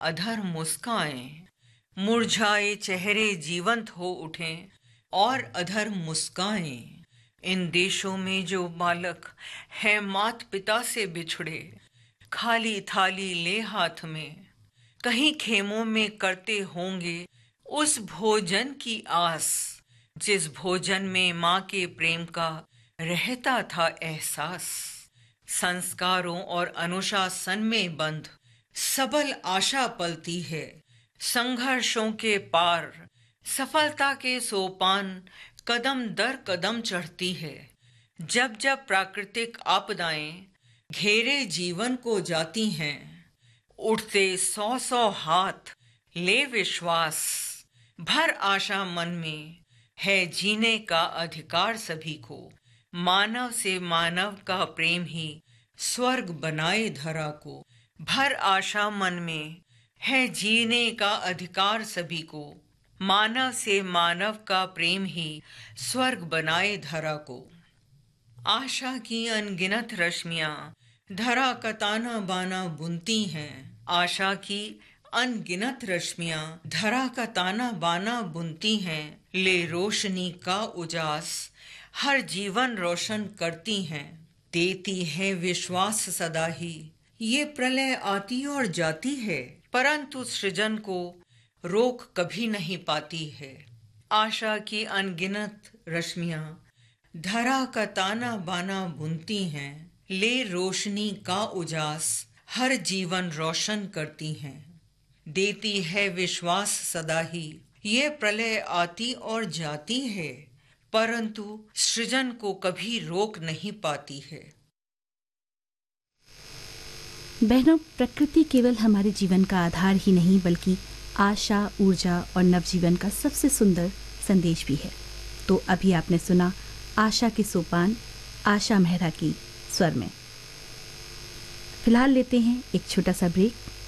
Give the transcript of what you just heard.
अधर मुस्काएं, मुरझाए चेहरे जीवंत हो उठें और अधर मुस्काएं। इन देशों में जो बालक है मात पिता से बिछड़े, खाली थाली ले हाथ में, कहीं खेमों में करते होंगे उस भोजन की आस, जिस भोजन में माँ के प्रेम का रहता था एहसास। संस्कारों और अनुशासन में बंध सबल आशा पलती है, संघर्षों के पार सफलता के सोपान कदम दर कदम चढ़ती है। जब जब प्राकृतिक आपदाएं घेरे जीवन को जाती हैं, उठते सौ सौ हाथ ले विश्वास, भर आशा मन में है जीने का अधिकार सभी को। मानव से मानव का प्रेम ही स्वर्ग बनाए धरा को, भर आशा मन में है जीने का अधिकार सभी को। मानव से मानव का प्रेम ही स्वर्ग बनाए धरा को। आशा की अनगिनत रश्मियां धरा का ताना बाना बुनती हैं। आशा की अनगिनत रश्मियां धरा का ताना बाना बुनती हैं। ले रोशनी का उजास हर जीवन रोशन करती हैं। देती है विश्वास सदा ही, ये प्रलय आती और जाती है, परंतु सृजन को रोक कभी नहीं पाती है। आशा की अनगिनत रश्मियां धरा का ताना बाना बुनती हैं। ले रोशनी का उजास हर जीवन रोशन करती हैं। देती है विश्वास सदा ही, ये प्रलय आती और जाती है, परंतु सृजन को कभी रोक नहीं पाती है। बहनों, प्रकृति केवल हमारे जीवन का आधार ही नहीं बल्कि आशा, ऊर्जा और नवजीवन का सबसे सुंदर संदेश भी है। तो अभी आपने सुना आशा के सोपान आशा मेहरा की स्वर में। फिलहाल लेते हैं एक छोटा सा ब्रेक।